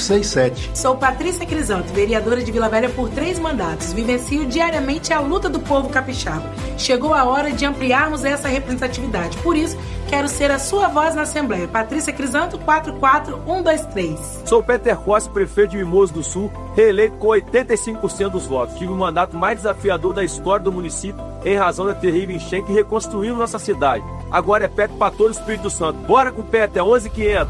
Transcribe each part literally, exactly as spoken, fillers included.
seis sete. Sou Patrícia Crisanto, vereadora de Vila Velha por três mandatos. Vivencio diariamente a luta do povo capixaba. Chegou a hora de ampliarmos essa representatividade. Por isso, quero ser a sua voz na Assembleia. Patrícia Crisanto, quatro quatro um dois três. Sou Peter Costa, prefeito de Mimoso do Sul, reeleito com oitenta e cinco por cento dos votos. Tive o mandato mais desafiador da história do município em razão da terrível enchente que reconstruiu nossa cidade. Agora é Peter para todo o Espírito Santo. Bora com o Peter, onze quinhentos.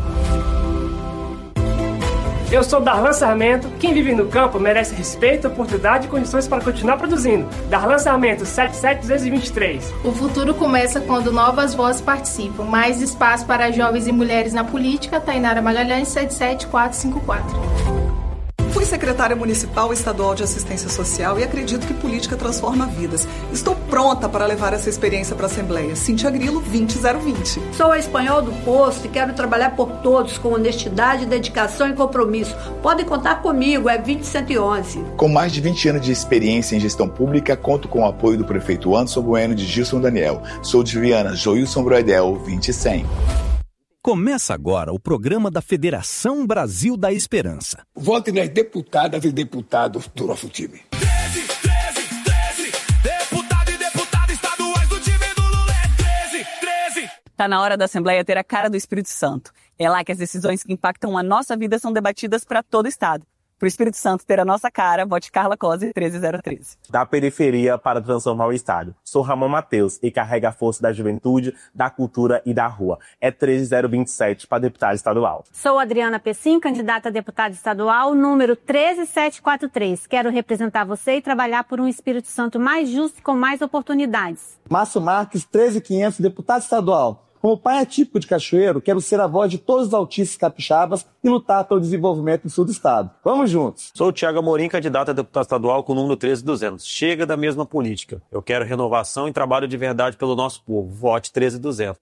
Eu sou Darlan Sarmento. Quem vive no campo merece respeito, oportunidade e condições para continuar produzindo. Darlan Sarmento, sete sete dois três. O futuro começa quando novas vozes participam. Mais espaço para jovens e mulheres na política. Tainara Magalhães, sete sete quatro cinco quatro. Fui secretária municipal e estadual de assistência social e acredito que política transforma vidas. Estou pronta para levar essa experiência para a Assembleia. Cíntia Grilo, vinte zero vinte. Sou a espanhol do posto e quero trabalhar por todos com honestidade, dedicação e compromisso. Podem contar comigo, é vinte cento e onze. Com mais de vinte anos de experiência em gestão pública, conto com o apoio do prefeito Anderson Bueno de Gilson Daniel. Sou de Viana, Joilson Broedel, vinte cem. Começa agora o programa da Federação Brasil da Esperança. Vote nas deputadas e deputados do nosso time. treze, treze, treze, deputado e deputada estaduais do time do Lula é treze, treze. Tá na hora da Assembleia ter a cara do Espírito Santo. É lá que as decisões que impactam a nossa vida são debatidas para todo o Estado. Para o Espírito Santo ter a nossa cara, vote Carla Cosi, treze zero treze. Da periferia para transformar o Estado. Sou Ramon Mateus e carrego a força da juventude, da cultura e da rua. É treze zero vinte e sete para deputado estadual. Sou Adriana Pessim, candidata a deputada estadual, número treze sete quatro três. Quero representar você e trabalhar por um Espírito Santo mais justo e com mais oportunidades. Márcio Marques, treze quinhentos, deputado estadual. Como pai atípico de cachoeiro, quero ser a voz de todos os autistas capixabas e lutar pelo desenvolvimento do sul do estado. Vamos juntos! Sou o Thiago Amorim, candidato a deputado estadual com o número treze duzentos. Chega da mesma política. Eu quero renovação e trabalho de verdade pelo nosso povo. Vote treze duzentos.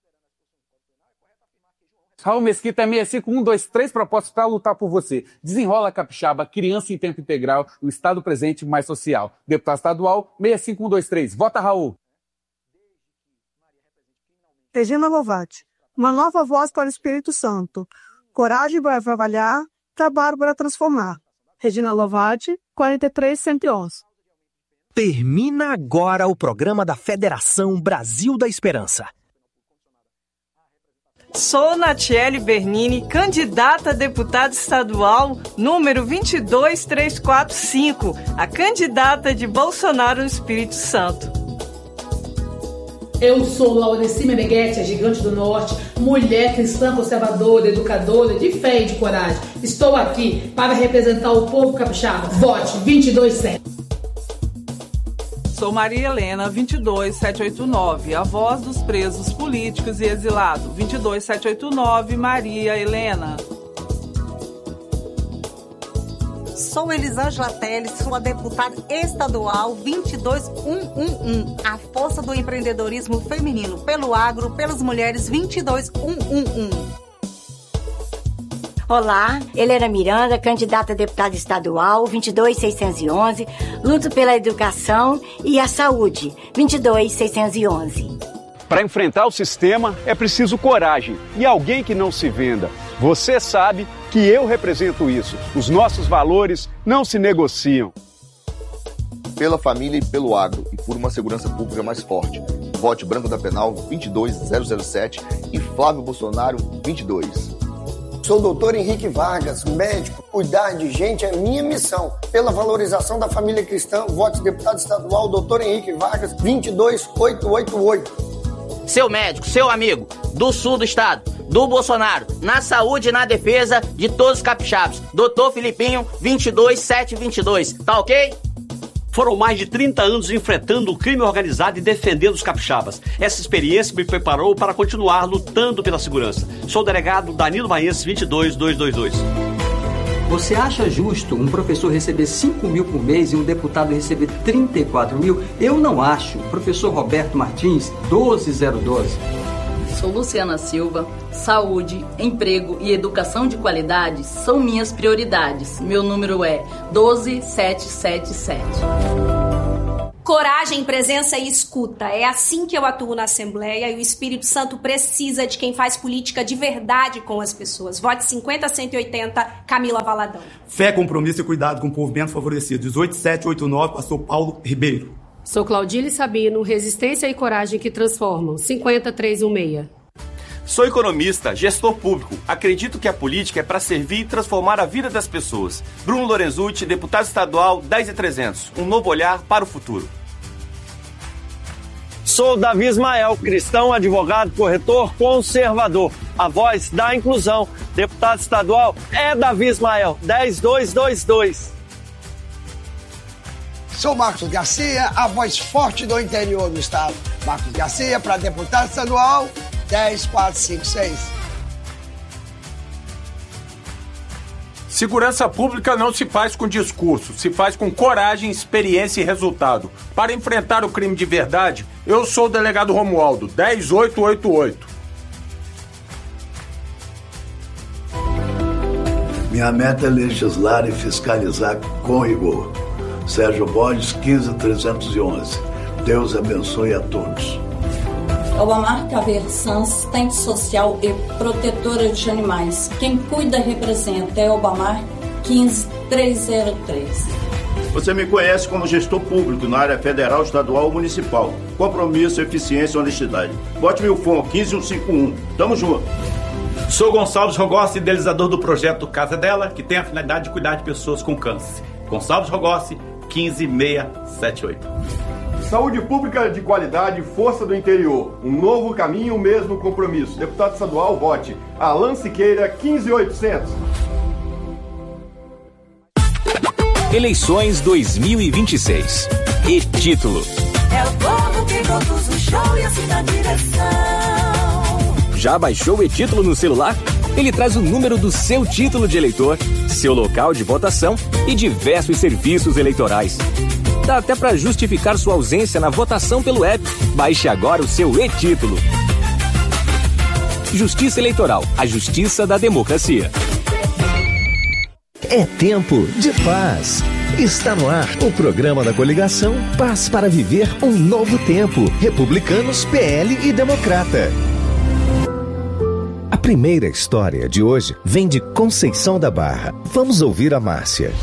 Raul Mesquita, seis cinco um dois três propostas para lutar por você. Desenrola Capixaba, criança em tempo integral, o Estado presente mais social. Deputado estadual, seis cinco um dois três. Vota, Raul! Regina Lovati, uma nova voz para o Espírito Santo. Coragem para trabalhar, trabalho para transformar. Regina Lovati, quarenta e três cento e onze. Termina agora o programa da Federação Brasil da Esperança. Sou Natiele Bernini, candidata a deputada estadual, número vinte e dois três quatro cinco, a candidata de Bolsonaro no Espírito Santo. Eu sou Laurici Meneghetti, a gigante do norte, mulher cristã conservadora, educadora, de fé e de coragem. Estou aqui para representar o povo capixaba. Vote vinte e dois sete. Sou Maria Helena, vinte e dois sete oito nove, a voz dos presos políticos e exilados. vinte e dois sete oito nove, Maria Helena. Sou Elisângela Teles, sou a deputada estadual vinte e dois um um um, a força do empreendedorismo feminino pelo agro, pelas mulheres vinte e dois um um um. Olá, Helena Miranda, candidata a deputada estadual vinte e dois seiscentos e onze, luto pela educação e a saúde vinte e dois seiscentos e onze. Para enfrentar o sistema é preciso coragem e alguém que não se venda. Você sabe que eu represento isso. Os nossos valores não se negociam. Pela família e pelo agro e por uma segurança pública mais forte. Vote Branco da Penal vinte e dois zero zero sete e Flávio Bolsonaro vinte e dois. Sou o doutor Henrique Vargas, médico. Cuidar de gente é minha missão. Pela valorização da família cristã, vote deputado estadual doutor Henrique Vargas vinte e dois oito oito oito. Seu médico, seu amigo, do sul do estado, do Bolsonaro, na saúde e na defesa de todos os capixabas. doutor Filipinho, vinte e dois sete vinte e dois, tá ok? Foram mais de trinta anos enfrentando o crime organizado e defendendo os capixabas. Essa experiência me preparou para continuar lutando pela segurança. Sou o delegado Danilo Maense, vinte e dois dois dois dois. Você acha justo um professor receber cinco mil por mês e um deputado receber trinta e quatro mil? Eu não acho. Professor Roberto Martins, doze zero doze. Sou Luciana Silva. Saúde, emprego e educação de qualidade são minhas prioridades. Meu número é doze sete sete sete. coragem, presença e escuta. É assim que eu atuo na Assembleia e o Espírito Santo precisa de quem faz política de verdade com as pessoas. Vote cinquenta a cento e oitenta, Camila Valadão. Fé, compromisso e cuidado com o povo menos favorecido. dezoito sete oito nove, pastor Paulo Ribeiro. Sou Claudile Sabino, resistência e coragem que transformam. cinquenta, trezentos e dezesseis. Sou economista, gestor público. Acredito que a política é para servir e transformar a vida das pessoas. Bruno Lorenzucci, deputado estadual, dez e trezentos. Um novo olhar para o futuro. Sou Davi Ismael, cristão, advogado, corretor, conservador. A voz da inclusão. Deputado estadual é Davi Ismael, dez dois dois dois. Sou Marcos Garcia, a voz forte do interior do estado. Marcos Garcia para deputado estadual, dez quatro cinco seis. Segurança pública não se faz com discurso, se faz com coragem, experiência e resultado. Para enfrentar o crime de verdade, eu sou o delegado Romualdo, dez oito oito oito. Minha meta é legislar e fiscalizar com rigor. Sérgio Borges, quinze trezentos e onze. Deus abençoe a todos. Obamar Caveiro, assistente social e protetora de animais. Quem cuida representa é Obamar quinze trezentos e três. Você me conhece como gestor público na área federal, estadual ou municipal. Compromisso, eficiência e honestidade. Bote meu fone quinze mil cento e cinquenta e um. Tamo junto. Sou Gonçalves Rogossi, idealizador do projeto Casa Dela, que tem a finalidade de cuidar de pessoas com câncer. Gonçalves Rogossi, quinze mil seiscentos e setenta e oito. Saúde pública de qualidade, força do interior. Um novo caminho, o mesmo compromisso. Deputado estadual, vote Alan Siqueira, quinze mil e oitocentos. Eleições dois mil e vinte e seis. E título. É o povo que conduz o show e assim na direção. Já baixou o e-título no celular? Ele traz o número do seu título de eleitor, seu local de votação e diversos serviços eleitorais. Dá até para justificar sua ausência na votação pelo app. Baixe agora o seu e-título. Justiça Eleitoral, a justiça da democracia. É tempo de paz. Está no ar o programa da coligação Paz para Viver um Novo Tempo. Republicanos, P L e Democrata. A primeira história de hoje vem de Conceição da Barra. Vamos ouvir a Márcia.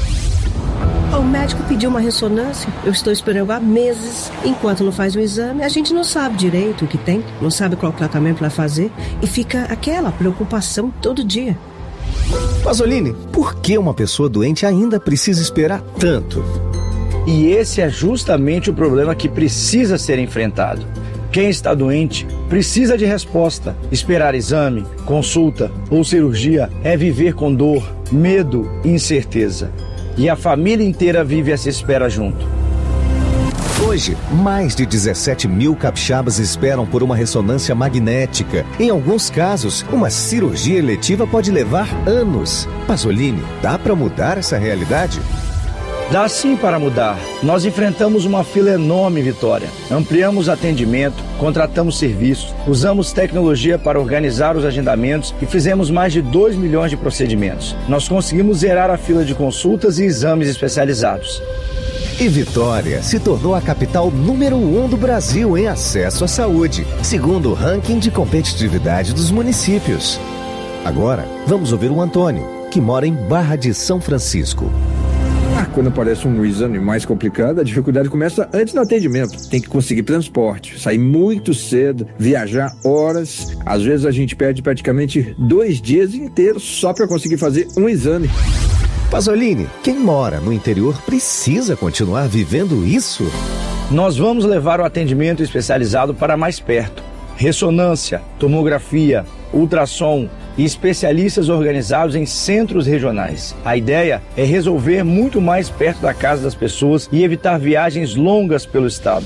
O médico pediu uma ressonância. Eu estou esperando há meses. Enquanto não faz o exame, a gente não sabe direito o que tem, não sabe qual tratamento vai fazer e fica aquela preocupação todo dia. Pasolini, por que uma pessoa doente ainda precisa esperar tanto? E esse é justamente o problema que precisa ser enfrentado. Quem está doente precisa de resposta. Esperar exame, consulta ou cirurgia é viver com dor, medo e incerteza. E a família inteira vive essa espera junto. Hoje, mais de dezessete mil capixabas esperam por uma ressonância magnética. Em alguns casos, uma cirurgia eletiva pode levar anos. Pasolini, dá para mudar essa realidade? Dá sim para mudar. Nós enfrentamos uma fila enorme, Vitória. Ampliamos atendimento, contratamos serviços, usamos tecnologia para organizar os agendamentos e fizemos mais de dois milhões de procedimentos. Nós conseguimos zerar a fila de consultas e exames especializados. E Vitória se tornou a capital número um do Brasil em acesso à saúde, segundo o ranking de competitividade dos municípios. Agora, vamos ouvir o Antônio, que mora em Barra de São Francisco. Ah, quando aparece um exame mais complicado, a dificuldade começa antes do atendimento. Tem que conseguir transporte, sair muito cedo, viajar horas. Às vezes a gente perde praticamente dois dias inteiros só para conseguir fazer um exame. Pasolini, quem mora no interior precisa continuar vivendo isso? Nós vamos levar o atendimento especializado para mais perto. Ressonância, tomografia, ultrassom e especialistas organizados em centros regionais. A ideia é resolver muito mais perto da casa das pessoas e evitar viagens longas pelo estado.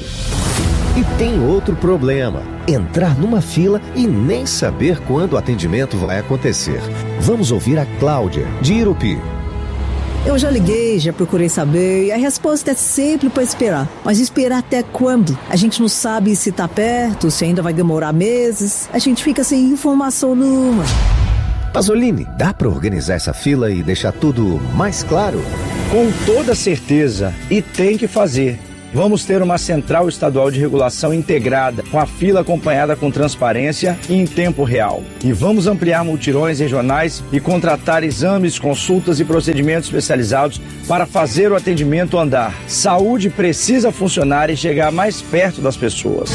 E tem outro problema: entrar numa fila e nem saber quando o atendimento vai acontecer. Vamos ouvir a Cláudia, de Irupi. Eu já liguei, já procurei saber, e a resposta é sempre para esperar. Mas esperar até quando? A gente não sabe se está perto, se ainda vai demorar meses. A gente fica sem informação nenhuma. Pasolini, dá para organizar essa fila e deixar tudo mais claro? Com toda certeza, e tem que fazer. Vamos ter uma central estadual de regulação integrada, com a fila acompanhada com transparência e em tempo real. E vamos ampliar multirões regionais e contratar exames, consultas e procedimentos especializados para fazer o atendimento andar. Saúde precisa funcionar e chegar mais perto das pessoas.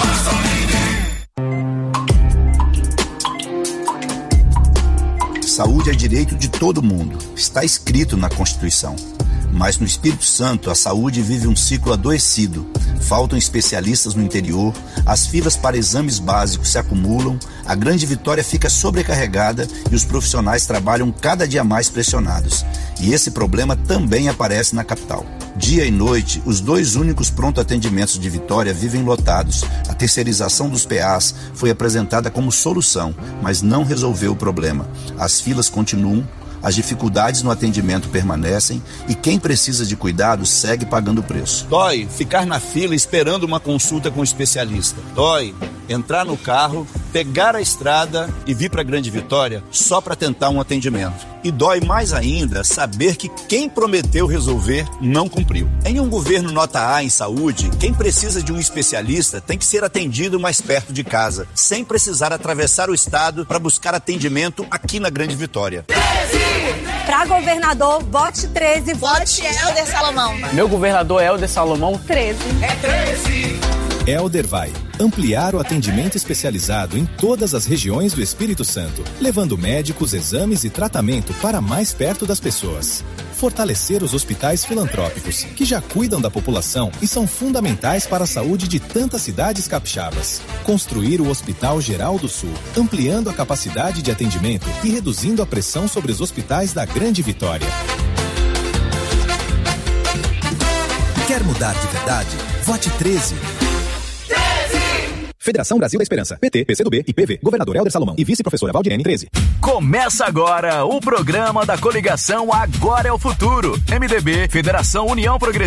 Saúde é direito de todo mundo. Está escrito na Constituição. Mas no Espírito Santo, a saúde vive um ciclo adoecido. Faltam especialistas no interior, as filas para exames básicos se acumulam, a Grande Vitória fica sobrecarregada e os profissionais trabalham cada dia mais pressionados. E esse problema também aparece na capital. Dia e noite, os dois únicos pronto-atendimentos de Vitória vivem lotados. A terceirização dos P As foi apresentada como solução, mas não resolveu o problema. As filas continuam, as dificuldades no atendimento permanecem e quem precisa de cuidado segue pagando o preço. Dói ficar na fila esperando uma consulta com um especialista. Dói entrar no carro, pegar a estrada e vir para a Grande Vitória só para tentar um atendimento. E dói mais ainda saber que quem prometeu resolver não cumpriu. Em um governo nota A em saúde, quem precisa de um especialista tem que ser atendido mais perto de casa, sem precisar atravessar o estado para buscar atendimento aqui na Grande Vitória. Para governador, vote treze. Vote Helder Salomão. Meu governador é Helder Salomão. treze. É treze. Helder vai ampliar o atendimento especializado em todas as regiões do Espírito Santo, levando médicos, exames e tratamento para mais perto das pessoas. Fortalecer os hospitais filantrópicos, que já cuidam da população e são fundamentais para a saúde de tantas cidades capixabas. Construir o Hospital Geral do Sul, ampliando a capacidade de atendimento e reduzindo a pressão sobre os hospitais da Grande Vitória. Quer mudar de verdade? Vote treze. Federação Brasil da Esperança, P T, P C do B e P V, governador Helder Salomão e vice-professora Valdirene, treze. Começa agora o programa da coligação Agora é o Futuro. M D B, Federação União Progressista.